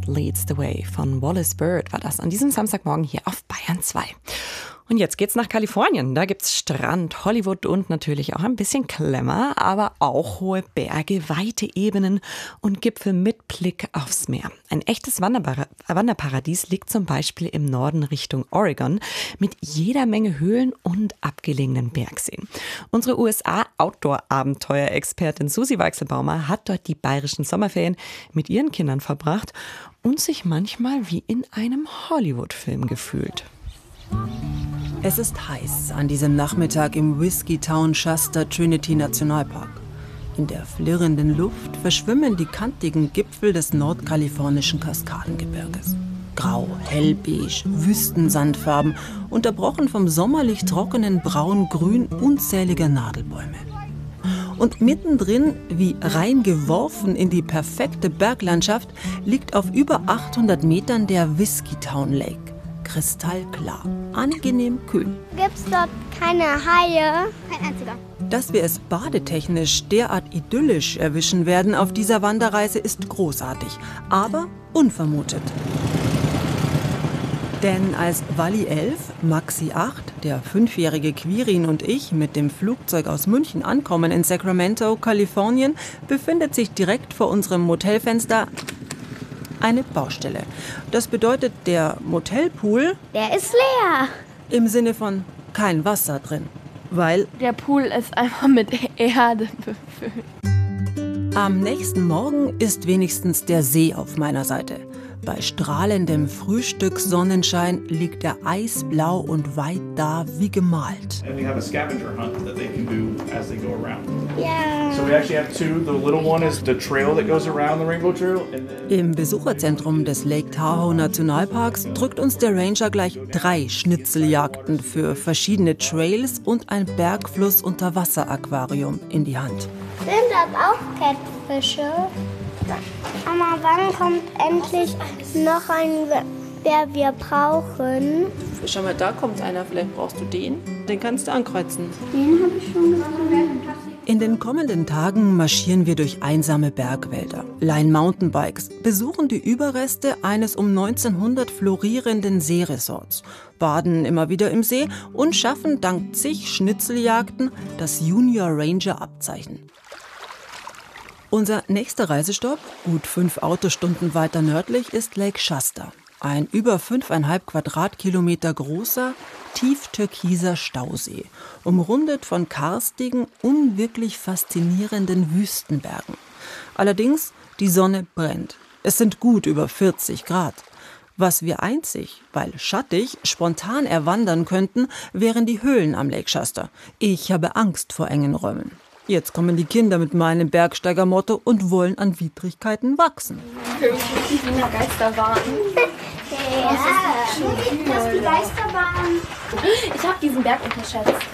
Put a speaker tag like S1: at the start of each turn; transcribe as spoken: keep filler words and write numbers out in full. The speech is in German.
S1: Leads the Way von Wallace Bird war das an diesem Samstagmorgen hier auf Bayern zwei. Und jetzt geht's nach Kalifornien. Da gibt's Strand, Hollywood und natürlich auch ein bisschen Glamour, aber auch hohe Berge, weite Ebenen und Gipfel mit Blick aufs Meer. Ein echtes Wanderbar- Wanderparadies liegt zum Beispiel im Norden Richtung Oregon mit jeder Menge Höhlen und abgelegenen Bergseen. Unsere U S A-Outdoor-Abenteuer-Expertin Susi Weichselbaumer hat dort die bayerischen Sommerferien mit ihren Kindern verbracht und sich manchmal wie in einem Hollywood-Film gefühlt.
S2: Es ist heiß an diesem Nachmittag im Whiskey Town Shasta Trinity Nationalpark. In der flirrenden Luft verschwimmen die kantigen Gipfel des nordkalifornischen Kaskadengebirges. Grau, hellbeige, Wüstensandfarben, unterbrochen vom sommerlich trockenen Braun-Grün unzähliger Nadelbäume. Und mittendrin, wie reingeworfen in die perfekte Berglandschaft, liegt auf über achthundert Metern der Whiskey Town Lake. Kristallklar, angenehm kühl.
S3: Gibt's dort keine Haie? Kein einziger.
S2: Dass wir es badetechnisch derart idyllisch erwischen werden auf dieser Wanderreise ist großartig, aber unvermutet. Denn als Wally elf, Maxi acht, der fünfjährige Quirin und ich mit dem Flugzeug aus München ankommen in Sacramento, Kalifornien, befindet sich direkt vor unserem Motelfenster eine Baustelle. Das bedeutet, der Motelpool,
S3: Der ist leer.
S2: im Sinne von kein Wasser drin, weil
S4: Der Pool ist einfach mit Erde befüllt.
S2: am nächsten Morgen ist wenigstens der See auf meiner Seite. Bei strahlendem Frühstückssonnenschein liegt er eisblau und weit da wie gemalt.
S5: And we have a scavenger hunt that they can do as they go around.
S3: Ja.
S5: So we actually have two. The little one is the trail that goes around the Rainbow Trail. And then
S2: Im Besucherzentrum des Lake Tahoe Nationalparks drückt uns der Ranger gleich drei Schnitzeljagden für verschiedene Trails und ein Bergfluss-Unterwasser-Aquarium in die Hand.
S3: Sind das auch Catfische? Mama, wann kommt endlich noch ein, der wir brauchen?
S2: Schau mal, da kommt einer, vielleicht brauchst du den. Den kannst du ankreuzen.
S3: Den habe ich schon gesehen.
S2: In den kommenden Tagen marschieren wir durch einsame Bergwälder, leihen Mountainbikes, besuchen die Überreste eines um neunzehnhundert florierenden Seeresorts, baden immer wieder im See und schaffen dank zig Schnitzeljagden das Junior Ranger Abzeichen. Unser nächster Reisestopp, gut fünf Autostunden weiter nördlich, ist Lake Shasta. Ein über fünfeinhalb Quadratkilometer großer, tief-türkiser Stausee, umrundet von karstigen, unwirklich faszinierenden Wüstenbergen. Allerdings, die Sonne brennt. Es sind gut über vierzig Grad. Was wir einzig, weil schattig, spontan erwandern könnten, wären die Höhlen am Lake Shasta. Ich habe Angst vor engen Räumen. Jetzt kommen die Kinder mit meinem Bergsteigermotto und wollen an Widrigkeiten wachsen.
S4: Die Wiener Geisterbahn.
S3: Ja, das ist die Geisterbahn.
S4: Ich habe diesen Berg unterschätzt.